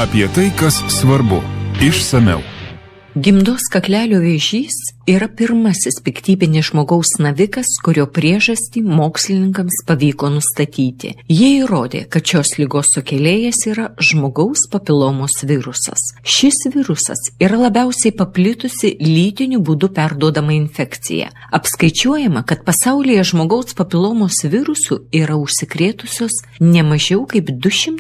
Apie tai, kas svarbu. Išsamiau. Gimdos kaklelio vėžys yra pirmasis piktybinis žmogaus navikas, kurio priežastį mokslininkams pavyko nustatyti. Jie įrodė, kad šios ligos sukėlėjas yra žmogaus papilomos virusas. Šis virusas yra labiausiai paplitusi lytiniu būdu perduodama infekcija. Apskaičiuojama, kad pasaulyje žmogaus papilomos virusų yra užsikrėtusios ne mažiau kaip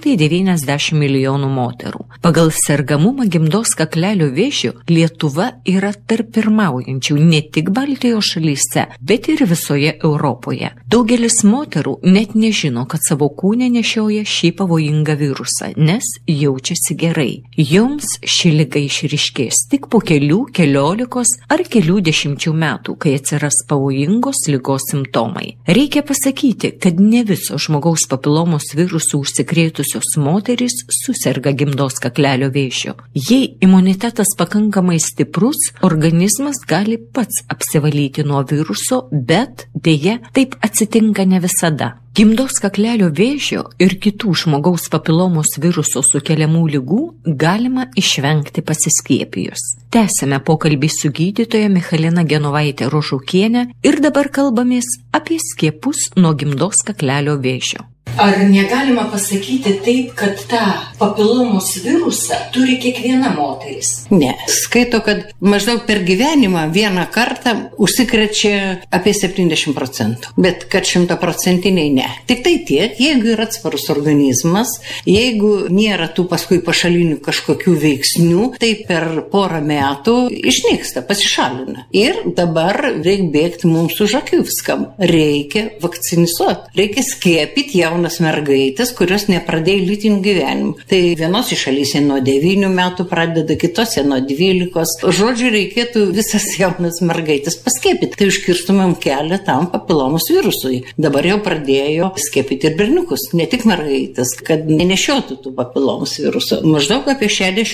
290 milijonų moterų. Pagal sergamumą gimdos kaklelio vėžiu Lietuva yra tarp pirmaujančių ne tik Baltijos šalyse, bet ir visoje Europoje. Daugelis moterų net nežino, kad savo kūne nešioja šį pavojingą virusą, nes jaučiasi gerai. Joms ši liga išryškės tik po keliolikos ar kelių dešimčių metų, kai atsiras pavojingos ligos simptomai. Reikia pasakyti, kad ne visos žmogaus papilomos virusų užsikrėtusios moterys suserga gimdos kaklelio vėžiu. Jei imunitetas pakankamai stiprus, organizmas gali pats apsivalyti nuo viruso, bet deja taip atsitinka ne visada. Gimdos kaklelio vėžio ir kitų žmogaus papilomos viruso sukeliamų ligų galima išvengti pasiskiepijus. Tęsime pokalbį su gydytoja Michalina Genovaitė Rožukienė ir dabar kalbamės apie skiepus nuo gimdos kaklelio vėžio. Ar negalima pasakyti taip, kad tą papilomos virusą turi kiekviena moteris? Ne. Skaito, kad maždaug per gyvenimą vieną kartą užsikrečia apie 70%. Bet kad 100% ne. Tik tai tiek, jeigu yra atsparus organizmas, jeigu nėra tų paskui pašalinių kažkokių veiksnių, tai per porą metų išnyksta, pasišalina. Ir dabar reikia bėgti mums už akių viskam. Reikia vakcinizuoti. Reikia skiepyti jaunas mergaitės, kurios nepradėjo lytinių gyvenimų. Tai vienose šalyse nuo 9 metų pradeda, kitose nuo 12. Žodžiu, reikėtų visas jaunas mergaitės paskiepyti. Tai užkirstumėm kelią tam papilomos virusui. Dabar jau pradėjo skiepyti ir berniukus, ne tik mergaitės, kad nenešiotų tų papilomos virusų. Maždaug apie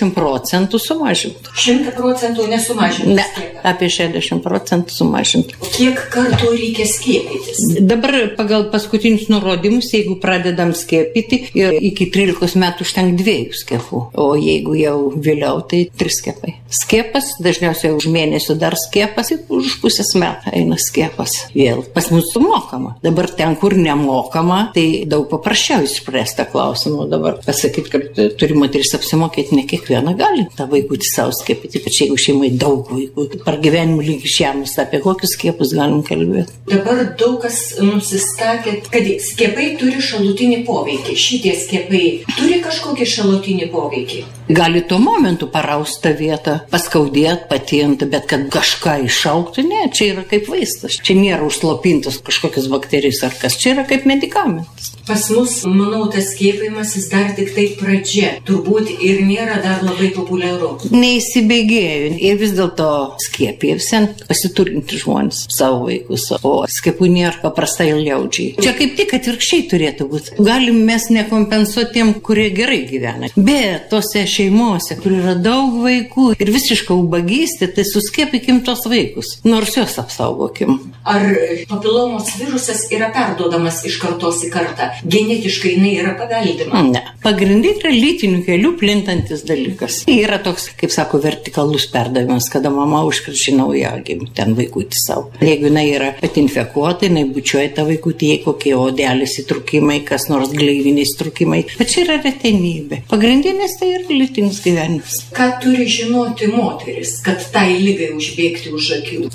60% sumažintų. 100% nesumažintų? Ne, apie 60% sumažintų. Kiek kartų reikia skiepytis? Dabar pagal paskutinius nurodymus, jeigu pradedam skiepyti, iki 13 metų užtenka 2 skiepų, o jeigu jau vėliau, tai 3 skiepai. Skiepas, dažniausiai už mėnesio dar skiepas, ir už pusės metų eina skiepas. Vėl pas mus mokama. Dabar ten, kur nemokama, tai daug paprasčiau išspręsta klausimą. Dabar pasakyti, kad turi moteris apsimokėti, ne kiekviena gali tą vaikutį savo skiepyti, ypač jeigu šeimai daug vaikų. Par gyvenimų lygį žemės, apie kokius skiepus galim kalbėti. Dabar daug kas nusistatė, kad skiepai turi šalutinį poveikį. Šitie skiepai turi kažkokį šalutinį poveikį? Gali tuo momentu paraustą vietą, paskaudėti, patinti, bet kad kažką išauktų, ne, čia yra kaip vaistas. Čia nėra užslopintos kažkokios bakterijos ar kas, čia yra kaip medikamentas. Pas mus, manau, tas skiepimasis dar tik tai pradžia. Turbūt ir nėra dar labai populiaru. Neįsibėgėjo ir vis dėlto skiepijasi pasiturinti žmonės savo vaikus, o skiepų nėra paprastai liaudžiai. Čia kaip tik atvirkščiai turėtų būti. Galim mes nekompensuoti tiem, kurie gerai gyvena. Bet tose šeimose, kur yra daug vaikų ir visiška ubagystė, tai suskiepikim tos vaikus, nors juos apsaugokim. Ar papilomos virusas yra perduodamas iš kartos į kartą? Genetiškai jinai yra paveldima? Ne. Pagrindai yra lytinių kelių plintantis dalykas. Tai yra toks, kaip sako, vertikalus perdavimas, kada mama užkrečia naujagimį, ten vaikutį savo. Jeigu jinai yra pati infekuota, jinai bučiuoja tą vaikutį, jei kokie odelės įtrūkimai, kas nors gleiviniai įtrūkimai. Bet čia yra retenybė. Pagrindinis tai yra lytinis gyvenimas. Ką turi žinoti moteris, kad tai ligai užbėgti už akių?